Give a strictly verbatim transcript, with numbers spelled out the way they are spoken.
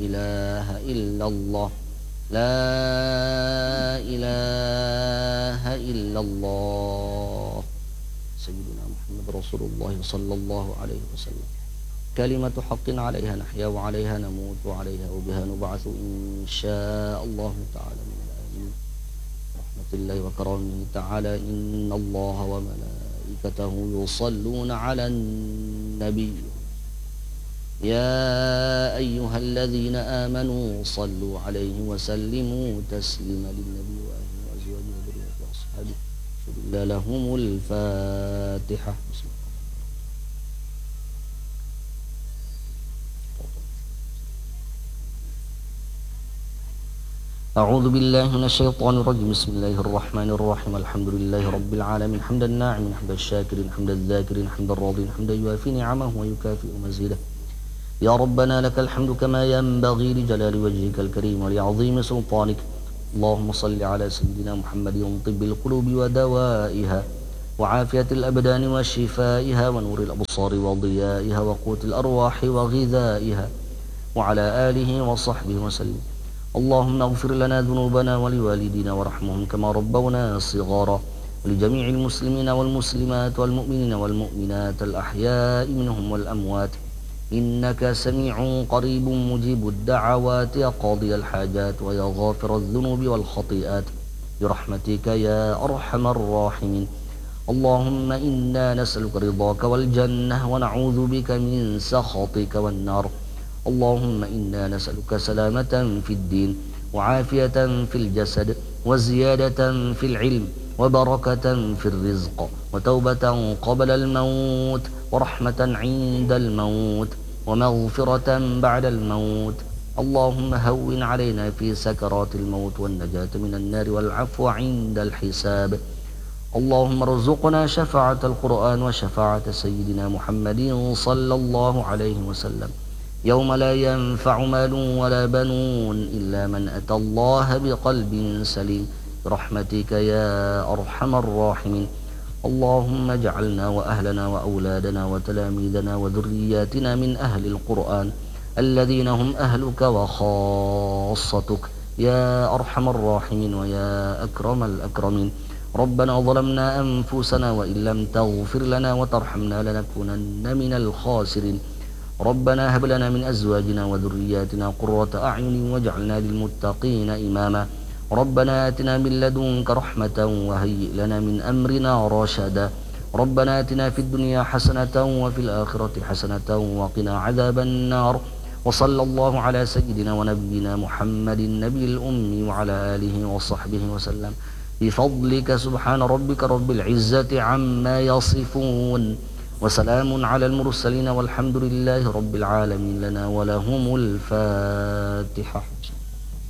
إله إلا الله لا إله إلا الله سيدنا محمد رسول الله صلى الله عليه وسلم كلمة حق عليها نحيا وعليها نموت وعليها وبها نبعث إن شاء الله تعالى من الآمين رحمة الله وكرمه تعالى إن الله وملائكته يصلون على النبي يا أيها الذين آمنوا صلوا عليه وسلموا تسليما للنبي وأهله وأزواجه وذريته وأصحابه شهد لهم الفاتحة. أعوذ بالله من الشيطان الرجيم بسم الله الرحمن الرحيم الحمد لله رب العالمين حمد الناعم حمد الشاكر حمد الذاكر حمد الراضي حمد يوافي نعمه ويكافئ مزيده يا ربنا لك الحمد كما ينبغي لجلال وجهك الكريم ولعظيم سلطانك اللهم صل على سيدنا محمد طب القلوب ودوائها وعافية الأبدان وشفائها ونور الأبصار وضيائها وقوت الأرواح وغذائها وعلى آله وصحبه وسلم اللهم اغفر لنا ذنوبنا ولوالدينا وارحمهم كما ربونا صغارا ولجميع المسلمين والمسلمات والمؤمنين والمؤمنات الأحياء منهم والأموات إنك سميع قريب مجيب الدعوات يا قاضي الحاجات ويا غافر الذنوب والخطيئات برحمتك يا أرحم الراحمين اللهم إنا نسألك رضاك والجنة ونعوذ بك من سخطك والنار اللهم إنا نسألك سلامة في الدين وعافية في الجسد وزيادة في العلم وبركة في الرزق وتوبة قبل الموت ورحمة عند الموت ومغفرة بعد الموت اللهم هون علينا في سكرات الموت والنجاة من النار والعفو عند الحساب اللهم ارزقنا شفاعة القرآن وشفاعة سيدنا محمد صلى الله عليه وسلم يوم لا ينفع مال ولا بنون إلا من أتى الله بقلب سليم برحمتك يا أرحم الراحمين اللهم اجعلنا وأهلنا وأولادنا وتلاميذنا وذرياتنا من أهل القرآن الذين هم أهلك وخاصتك يا أرحم الراحمين ويا أكرم الأكرمين ربنا ظلمنا أنفسنا وإن لم تغفر لنا وترحمنا لنكونن من الخاسرين ربنا هب لنا من أزواجنا وذرياتنا قرة أعين واجعلنا للمتقين إماما ربنا آتنا من لدنك رحمة وهيئ لنا من أمرنا رشدا ربنا آتنا في الدنيا حسنة وفي الآخرة حسنة وقنا عذاب النار وصلى الله على سيدنا ونبينا محمد النبي الأمي وعلى آله وصحبه وسلم بفضلك سبحان ربك رب العزة عما يصفون وسلام على المرسلين والحمد لله رب العالمين لنا ولهم الفاتحة.